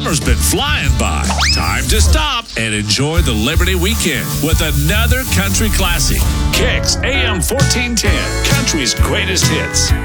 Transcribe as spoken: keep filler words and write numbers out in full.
Summer's been flying by. Time to stop and enjoy the Liberty weekend with another country classic. Kicks A M fourteen ten, country's greatest hits.